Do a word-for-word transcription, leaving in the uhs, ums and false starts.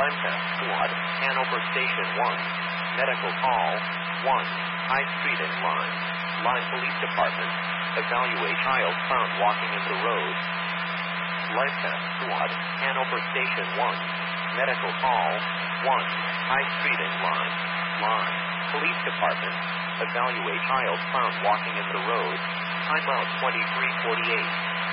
Line test squad, Hanover Station one. Medical call, one. High Street and Line. Line Police Department. Evaluate child found walking in the road. Line test squad, Hanover Station one. Medical call, one. High Street and Line. Line. Police Department. Evaluate child found walking in the road. Timeout twenty-three forty-eight.